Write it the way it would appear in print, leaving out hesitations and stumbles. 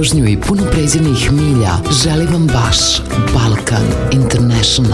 vožnju i puno prezirnih milja želi vam baš Balkan International.